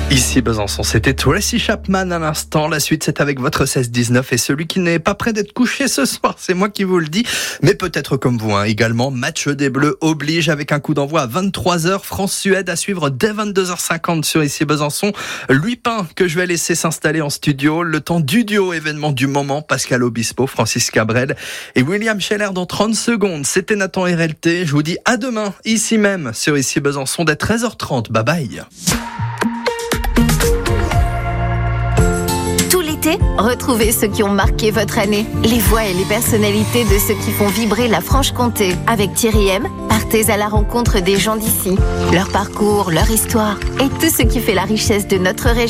Ici Besançon, c'était Tracy Chapman à l'instant. La suite, c'est avec votre 16-19 et celui qui n'est pas prêt d'être couché ce soir, c'est moi qui vous le dis. Mais peut-être comme vous, également, match des Bleus oblige avec un coup d'envoi à 23h. France-Suède à suivre dès 22h50 sur Ici Besançon. Luypin que je vais laisser s'installer en studio. Le temps du duo événement du moment. Pascal Obispo, Francis Cabrel et William Scheller dans 30 secondes. C'était Nathan RLT. Je vous dis à demain, ici même, sur Ici Besançon dès 13h30. Bye bye. Retrouvez ceux qui ont marqué votre année, les voix et les personnalités de ceux qui font vibrer la Franche-Comté. Avec Thierry M, partez à la rencontre des gens d'ici, leur parcours, leur histoire et tout ce qui fait la richesse de notre région.